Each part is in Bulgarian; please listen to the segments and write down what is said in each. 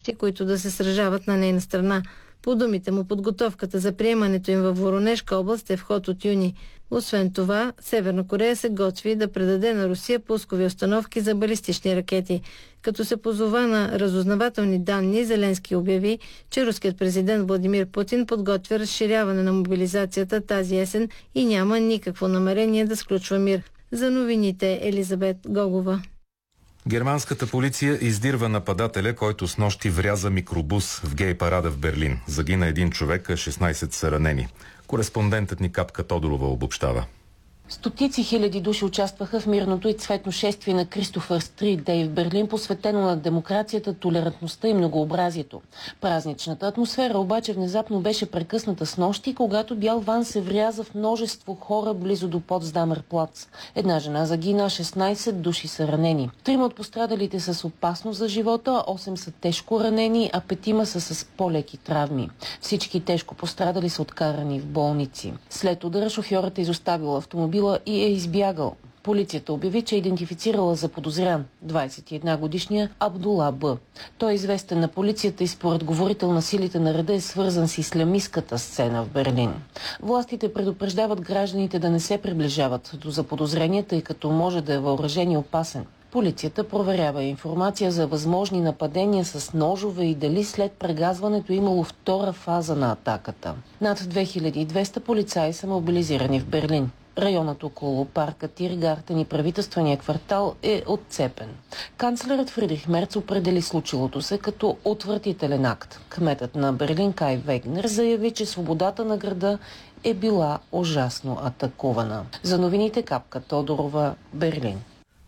нощи, които да се сражават на нейна страна. По думите му, подготовката за приемането им във Воронежка област е в ход от юни. Освен това, Северна Корея се готви да предаде на Русия пускови установки за балистични ракети. Като се позова на разузнавателни данни, Зеленски обяви, че руският президент Владимир Путин подготвя разширяване на мобилизацията тази есен и няма никакво намерение да сключва мир. За новините Елизабет Гогова. Германската полиция издирва нападателя, който снощи вряза микробус в гей парада в Берлин. Загина един човек, а 16 са ранени. Кореспондентът ни Капка Тодорова обобщава. Стотици хиляди души участваха в мирното и цветно шествие на Кристофър Стрит Дей в Берлин, посветено на демокрацията, толерантността и многообразието. Празничната атмосфера обаче внезапно беше прекъсната снощи, когато бял ван се вряза в множество хора близо до Потсдамер плац. Една жена загина, 16 души са ранени. 3 от пострадалите са с опасност за живота, 8 са тежко ранени, а 5 са с по-леки травми. Всички тежко пострадали са откарани в болници. След удара шофьорът е изоставил автомобил и е избягал. Полицията обяви, че е идентифицирала заподозрян 21-годишния Абдула Б. Той е известен на полицията и според говорител на силите на реда е свързан с ислямистката сцена в Берлин. Властите предупреждават гражданите да не се приближават до заподозрения, тъй като може да е въоръжен и опасен. Полицията проверява информация за възможни нападения с ножове и дали след прегазването имало втора фаза на атаката. Над 2200 полицаи са мобилизирани в Берлин. Районът около парка Тиргартен и правителствения квартал е отцепен. Канцлерът Фридрих Мерц определи случилото се като отвратителен акт. Кметът на Берлин Кай Вегнер заяви, че свободата на града е била ужасно атакувана. За новините Капка Тодорова, Берлин.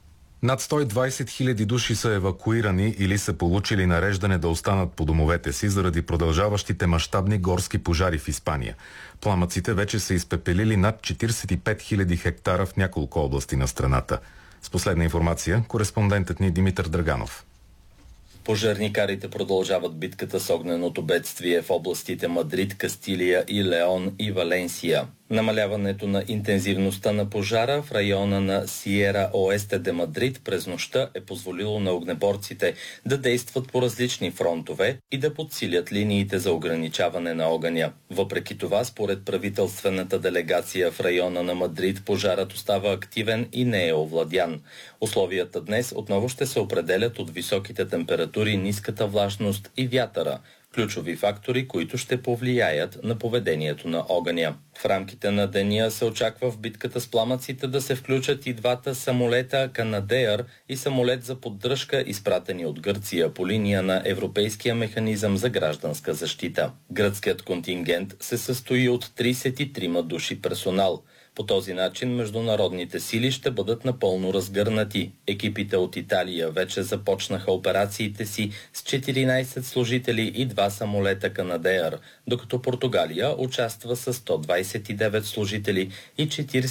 Над 120 хиляди души са евакуирани или са получили нареждане да останат по домовете си заради продължаващите мащабни горски пожари в Испания. Пламъците вече са изпепелили над 45 хиляди хектара в няколко области на страната. С последна информация, кореспондентът ни Димитър Драганов. Пожарникарите продължават битката с огненото бедствие в областите Мадрид, Кастилия и Леон и Валенсия. Намаляването на интензивността на пожара в района на Сиера Оесте де Мадрид през нощта е позволило на огнеборците да действат по различни фронтове и да подсилят линиите за ограничаване на огъня. Въпреки това, според правителствената делегация в района на Мадрид, пожарът остава активен и не е овладян. Условията днес отново ще се определят от високите температури, ниската влажност и вятъра, ключови фактори, които ще повлияят на поведението на огъня. В рамките на деня се очаква в битката с пламъците да се включат и двата самолета Канадеър и самолет за поддръжка, изпратени от Гърция по линия на Европейския механизъм за гражданска защита. Гръцкият контингент се състои от 33 души персонал. По този начин международните сили ще бъдат напълно разгърнати. Екипите от Италия вече започнаха операциите си с 14 служители и 2 самолета Канадеър, докато Португалия участва с 129 служители и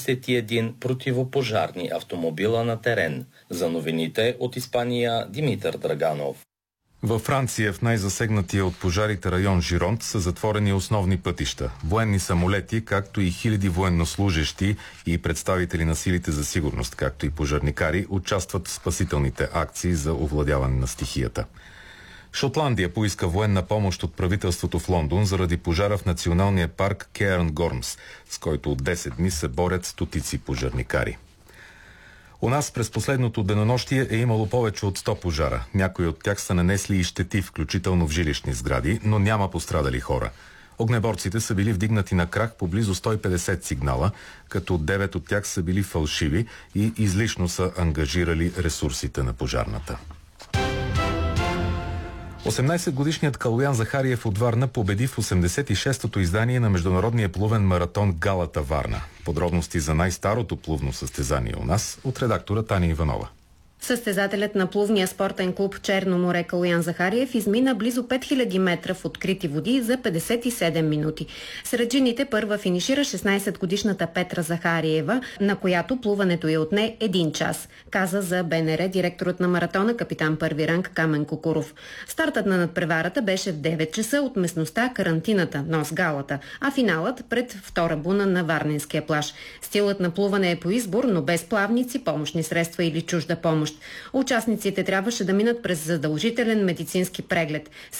41 противопожарни автомобила на терен. За новините от Испания, Димитър Драганов. Във Франция, в най-засегнатия от пожарите район Жиронт, са затворени основни пътища. Военни самолети, както и хиляди военнослужещи и представители на силите за сигурност, както и пожарникари, участват в спасителните акции за овладяване на стихията. Шотландия поиска военна помощ от правителството в Лондон заради пожара в националния парк Кейърн Гормс, с който от 10 дни се борят стотици пожарникари. У нас през последното денонощие е имало повече от 100 пожара. Някои от тях са нанесли и щети, включително в жилищни сгради, но няма пострадали хора. Огнеборците са били вдигнати на крак по близо 150 сигнала, като 9 от тях са били фалшиви и излишно са ангажирали ресурсите на пожарната. 18-годишният Калоян Захариев от Варна победи в 86-тото издание на международния плувен маратон Галата Варна. Подробности за най-старото плувно състезание у нас от редактора Таня Иванова. Състезателят на плувния спортен клуб Черно море Калоян Захариев измина близо 5000 метра в открити води за 57 минути. Сред жените първа финишира 16-годишната Петра Захариева, на която плуването й отне 1 час, каза за БНР директорът на маратона, капитан първи ранг Камен Кукуров. Стартът на надпреварата беше в 9 часа от местността Карантината, нос Галата, а финалът пред втора буна на Варненския плаж. Стилът на плуване е по избор, но без плавници, помощни средства или чужда помощ. Участниците трябваше да минат през задължителен медицински преглед.